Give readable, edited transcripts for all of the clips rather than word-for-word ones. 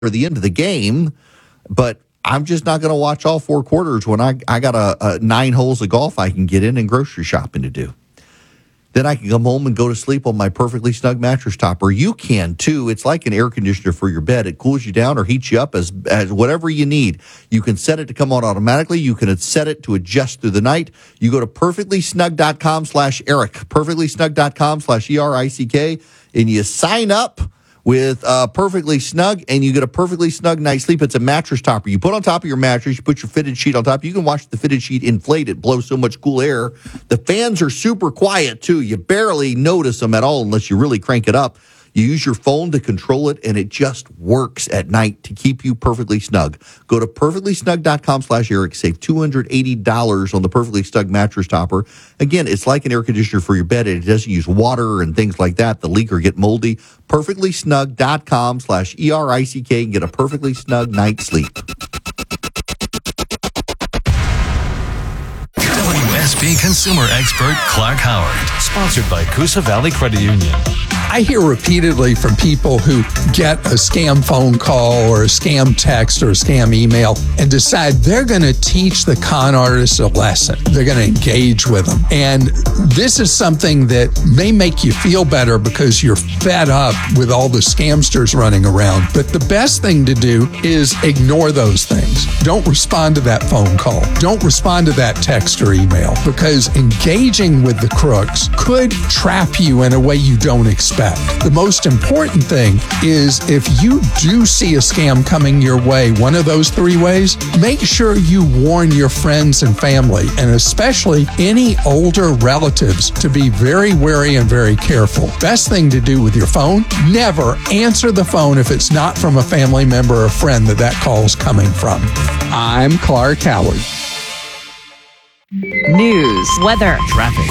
the end of the game, but I'm just not going to watch all 4 quarters when I got a 9 holes of golf I can get in and grocery shopping to do. Then I can come home and go to sleep on my perfectly snug mattress topper. You can too. It's like an air conditioner for your bed. It cools you down or heats you up as whatever you need. You can set it to come on automatically. You can set it to adjust through the night. You go to perfectlysnug.com/Eric, perfectlysnug.com/ERICK, and you sign up with Perfectly Snug, and you get a perfectly snug night's sleep. It's a mattress topper. You put on top of your mattress, you put your fitted sheet on top. You can watch the fitted sheet inflate. It blows so much cool air. The fans are super quiet, too. You barely notice them at all unless you really crank it up. You use your phone to control it, and it just works at night to keep you perfectly snug. Go to perfectlysnug.com/Eric. Save $280 on the Perfectly Snug mattress topper. Again, it's like an air conditioner for your bed. It doesn't use water and things like that. The leak or get moldy. Perfectlysnug.com/ERICK and get a perfectly snug night's sleep. WSB consumer expert Clark Howard. Sponsored by Coosa Valley Credit Union. I hear repeatedly from people who get a scam phone call or a scam text or a scam email and decide they're going to teach the con artists a lesson. They're going to engage with them. And this is something that may make you feel better because you're fed up with all the scamsters running around. But the best thing to do is ignore those things. Don't respond to that phone call. Don't respond to that text or email, because engaging with the crooks could trap you in a way you don't expect. The most important thing is if you do see a scam coming your way, one of those 3 ways, make sure you warn your friends and family, and especially any older relatives, to be very wary and very careful. Best thing to do with your phone, never answer the phone if it's not from a family member or friend that call's coming from. I'm Clark Howard. News, weather, traffic.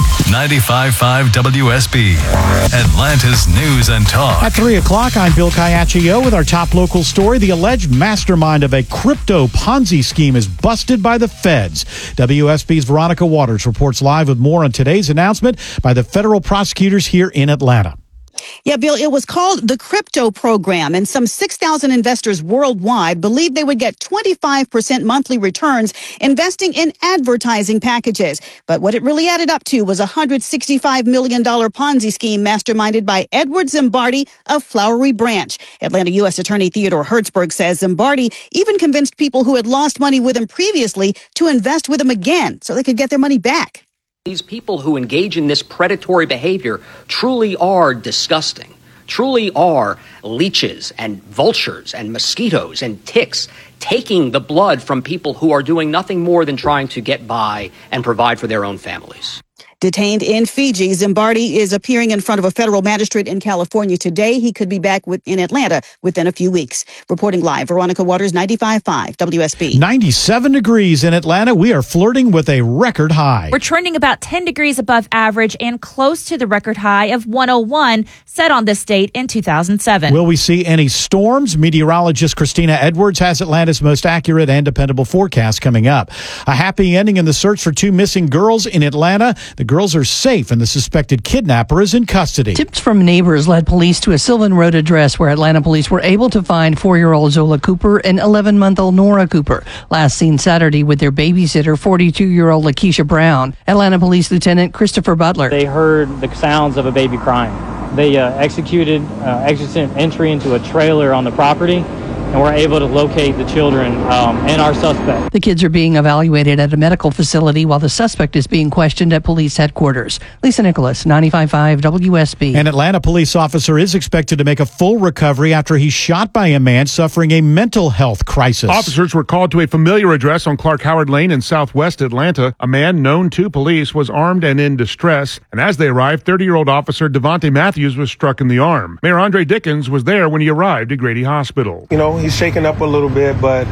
95.5 WSB, Atlanta's news and talk. At 3 o'clock, I'm Bill Caiaccio with our top local story. The alleged mastermind of a crypto Ponzi scheme is busted by the feds. WSB's Veronica Waters reports live with more on today's announcement by the federal prosecutors here in Atlanta. Yeah, Bill, it was called the Crypto Program, and some 6,000 investors worldwide believed they would get 25% monthly returns investing in advertising packages. But what it really added up to was a $165 million Ponzi scheme masterminded by Edward Zimbardi of Flowery Branch. Atlanta U.S. Attorney Theodore Hertzberg says Zimbardi even convinced people who had lost money with him previously to invest with him again so they could get their money back. These people who engage in this predatory behavior truly are disgusting, truly are leeches and vultures and mosquitoes and ticks taking the blood from people who are doing nothing more than trying to get by and provide for their own families. Detained in Fiji, Zimbardi is appearing in front of a federal magistrate in California today. He could be back in Atlanta within a few weeks. Reporting live, Veronica Waters, 95.5 WSB. 97 degrees in Atlanta. We are flirting with a record high. We're trending about 10 degrees above average and close to the record high of 101 set on this date in 2007. Will we see any storms? Meteorologist Christina Edwards has Atlanta's most accurate and dependable forecast coming up. A happy ending in the search for 2 missing girls in Atlanta. The girls are safe and the suspected kidnapper is in custody. Tips from neighbors led police to a Sylvan Road address where Atlanta police were able to find 4-year-old Zola Cooper and 11-month-old Nora Cooper, last seen Saturday with their babysitter, 42-year-old Lakeisha Brown. Atlanta Police Lieutenant Christopher Butler. They heard the sounds of a baby crying. They executed exigent entry into a trailer on the property and were able to locate the children and our suspect. The kids are being evaluated at a medical facility while the suspect is being questioned at police headquarters. Lisa Nicholas, 95.5 WSB. An Atlanta police officer is expected to make a full recovery after he's shot by a man suffering a mental health crisis. Officers were called to a familiar address on Clark Howard Lane in southwest Atlanta. A man known to police was armed and in distress, and as they arrived, 30-year-old officer Devontae Matthews was struck in the arm. Mayor Andre Dickens was there when he arrived at Grady Hospital. You know, he's shaken up a little bit, but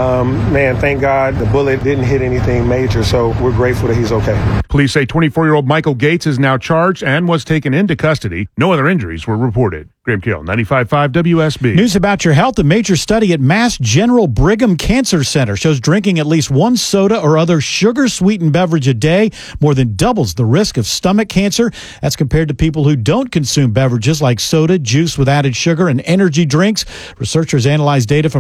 man, thank God the bullet didn't hit anything major, so we're grateful that he's okay. Police say 24-year-old Michael Gates is now charged and was taken into custody. No other injuries were reported. Graham Keel, 95.5 WSB. News about your health. A major study at Mass General Brigham Cancer Center shows drinking at least one soda or other sugar-sweetened beverage a day more than doubles the risk of stomach cancer. That's compared to people who don't consume beverages like soda, juice with added sugar, and energy drinks. Researchers analyzed data from